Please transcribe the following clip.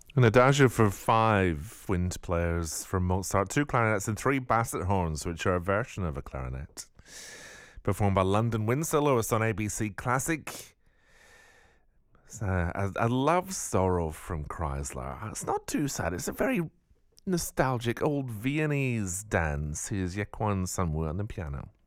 An adagio for five wind players from Mozart, two clarinets and three basset horns, which are a version of a clarinet. Performed by London Wind Soloists on ABC Classic. It's a love sorrow from Chrysler. It's not too sad. It's a very nostalgic old Viennese dance. Here's Yequan Sunwoo on the piano.